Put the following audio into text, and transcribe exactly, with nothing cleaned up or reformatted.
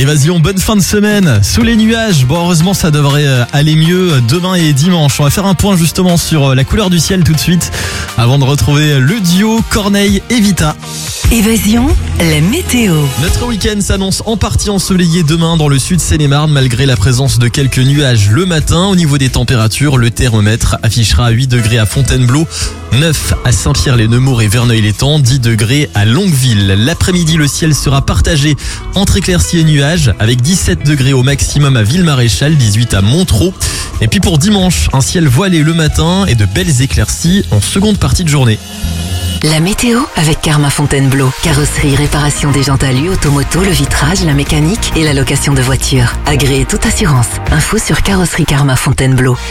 Évasion, bonne fin de semaine. Sous les nuages, bon heureusement ça devrait aller mieux demain et dimanche. On va faire un point justement sur la couleur du ciel tout de suite avant de retrouver le duo Corneille et Vita. Évasion, la météo. Notre week-end s'annonce en partie ensoleillé demain dans le sud Seine-et-Marne malgré la présence de quelques nuages le matin. Au niveau des températures, le thermomètre affichera huit degrés à Fontainebleau, neuf à Saint-Pierre-les-Nemours et Verneuil-l'Étang, dix degrés à Longueville. L'après-midi, le ciel sera partagé entre éclaircies et nuages avec dix-sept degrés au maximum à Ville-Maréchal, dix-huit à Montereau. Et puis pour dimanche, un ciel voilé le matin et de belles éclaircies en seconde partie de journée. La météo avec Karma Fontainebleau. Carrosserie, réparation des jantes alu, automoto, le vitrage, la mécanique et la location de voitures. Agréez toute assurance. Info sur carrosserie Karma Fontainebleau.